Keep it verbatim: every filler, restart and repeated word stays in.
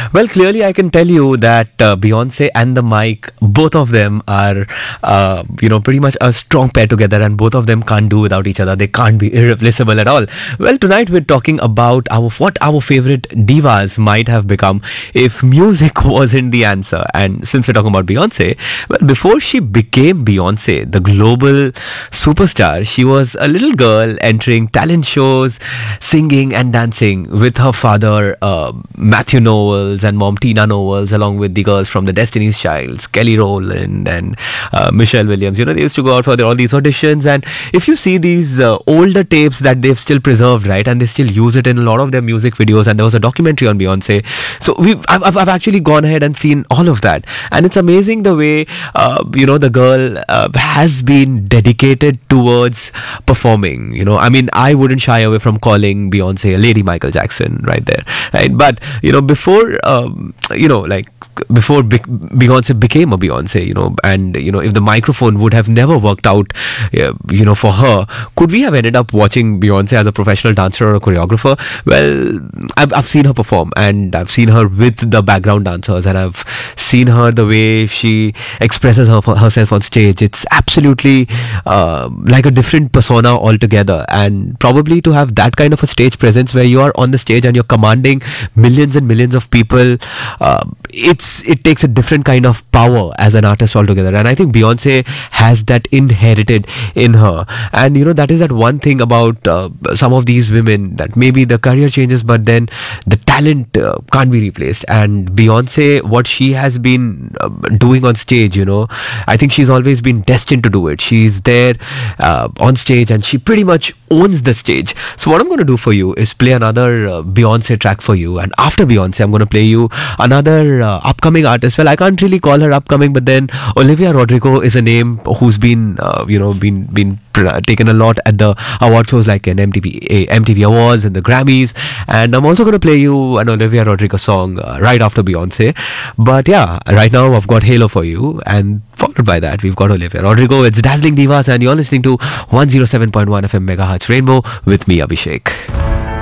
Well, clearly, I can tell you that uh, Beyonce and the mic, both of them are, uh, you know, pretty much a strong pair together, and both of them can't do without each other. They can't be irreplaceable at all. Well, tonight we're talking about our what our favorite divas might have become if music wasn't the answer. And since we're talking about Beyonce, well, before she became Beyonce, the global superstar, she was a little girl entering talent shows, singing and dancing with her father, uh, Matthew Knowles, and mom Tina Knowles, along with the girls from the Destiny's Childs, Kelly Rowland and uh, Michelle Williams. You know, they used to go out for the, all these auditions, and if you see these uh, older tapes that they've still preserved, right, and they still use it in a lot of their music videos, and there was a documentary on Beyonce. So we've I've, I've I've actually gone ahead and seen all of that, and it's amazing the way uh, you know the girl uh, has been dedicated towards performing. You know, I mean, I wouldn't shy away from calling Beyonce a Lady Michael Jackson right there, right? But you know, before um, you know, like before Be- Beyonce became a Beyonce, you know, and you know, if the microphone would have never worked out, uh, you know, for her, could we have ended up watching Beyonce as a professional dancer or a choreographer? Well, I've I've seen her perform, and I've seen her with the background dancers, and I've seen her the way she expresses her, herself on stage. It's absolutely uh, like a different persona altogether, and probably to have that kind of a stage presence where you are on the stage and you're commanding millions and millions of people, uh, it's it takes a different kind of power as an artist altogether. And I think Beyonce has that inherited in her, and you know, that is that one thing about uh, some of these women, that maybe the career changes, but then the talent uh, can't be replaced. And Beyonce, what she has been uh, doing on stage, you know, I think she's always been destined to do it. She's there uh, on stage, and she pretty much owns the stage. So what I'm going to do for you is play another uh, Beyonce track for you, and after Beyonce I'm going to play you another uh, upcoming artist. Well, I can't really call her upcoming, but then Olivia Rodrigo is a name who's been uh, you know been been pr- taken a lot at the award shows like an M T V uh, M T V Awards and the Grammys. And I'm also going to play you an Olivia Rodrigo song uh, right after Beyonce. But yeah, right now I've got Halo for you, and followed by that we've got Olivia Rodrigo. It's Dazzling Divas, and you're listening to one oh seven point one F M Megahertz Rainbow with me, Abhishek.